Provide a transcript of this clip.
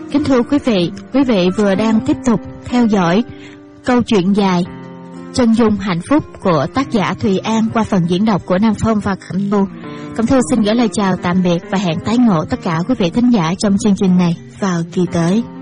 Kính thưa quý vị vừa đang tiếp tục theo dõi câu chuyện dài Chân dung hạnh phúc của tác giả Thùy An qua phần diễn đọc của Nam Phong và Cẩm Lu. Cẩm Thư xin gửi lời chào tạm biệt và hẹn tái ngộ tất cả quý vị thính giả trong chương trình này vào kỳ tới.